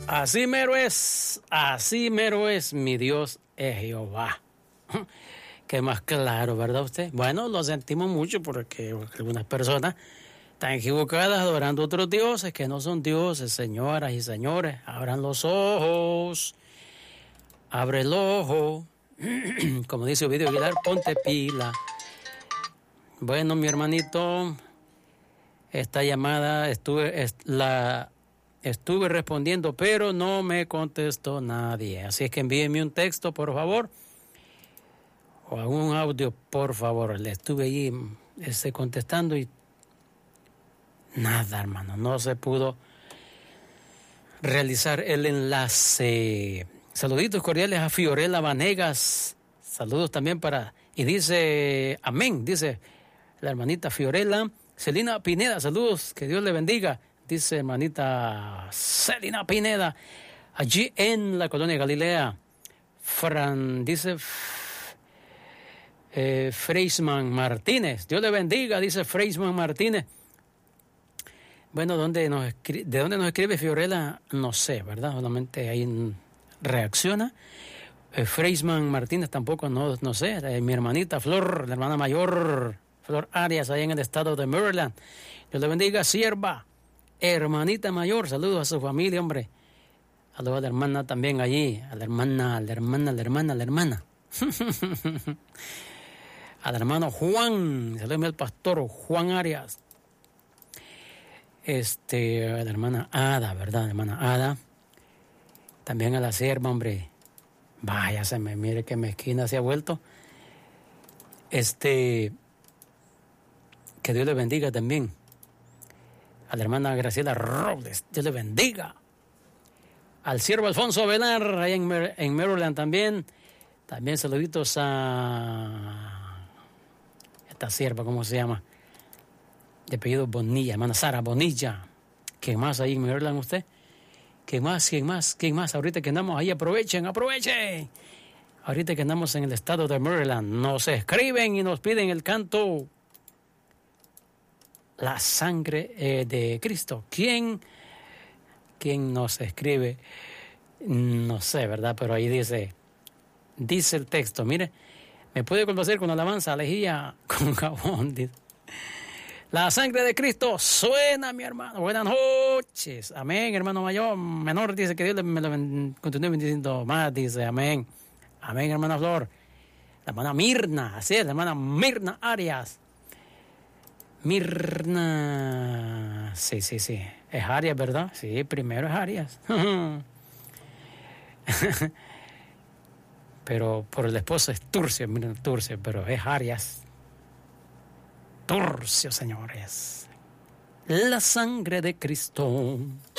así mero es, mi Dios es Jehová. Qué más claro, ¿verdad usted? Bueno, lo sentimos mucho porque algunas personas están equivocadas adorando otros dioses que no son dioses, señoras y señores. Abran los ojos, abre el ojo. Como dice Ovidio Aguilar, ponte pila. Bueno, mi hermanito, esta llamada estuve respondiendo, pero no me contestó nadie. Así es que envíenme un texto, por favor, o algún audio, por favor. Le estuve allí contestando y nada, hermano, no se pudo realizar el enlace. Saluditos cordiales a Fiorella Vanegas. Saludos también y dice, amén, dice la hermanita Fiorella. Celina Pineda, saludos, que Dios le bendiga. Dice hermanita Celina Pineda, allí en la colonia Galilea. Dice Freisman Martínez, Dios le bendiga, dice Freisman Martínez. Bueno, ¿de dónde nos escribe Fiorella? No sé, ¿verdad? Solamente ahí reacciona. Freisman Martínez tampoco, no sé. Mi hermanita Flor, la hermana mayor, Flor Arias, ahí en el estado de Maryland. Dios le bendiga, sierva, hermanita mayor. Saludos a su familia, hombre. Saludos a la hermana también allí, a la hermana. Al hermano Juan, saludos al pastor Juan Arias. A la hermana Ada, ¿verdad? La hermana Ada. También a la sierva, hombre. Vaya, mire qué mezquina se ha vuelto. Que Dios le bendiga también. A la hermana Graciela Robles, Dios le bendiga. Al siervo Alfonso Velar, allá en Maryland también. También saluditos a esta sierva, ¿cómo se llama? De apellido Bonilla, hermana Sara Bonilla. ¿Quién más ahí en Maryland usted? ¿Quién más? Ahorita que andamos ahí, aprovechen. Ahorita que andamos en el estado de Maryland, nos escriben y nos piden el canto La Sangre de Cristo. ¿Quién nos escribe? No sé, ¿verdad? Pero ahí dice el texto, mire, me puede complacer con alabanza, alejía, con jabón, dice. La sangre de Cristo suena, mi hermano. Buenas noches. Amén, hermano menor, dice que Dios me lo continúe bendiciendo más, dice, amén. Amén, hermana Flor. La hermana Mirna, así es, la hermana Mirna Arias. Mirna, sí, es Arias, ¿verdad? Sí, primero es Arias. Pero por el esposo es Turcio, miren, Turcio, pero es Arias. Turcio, señores. La sangre de Cristo.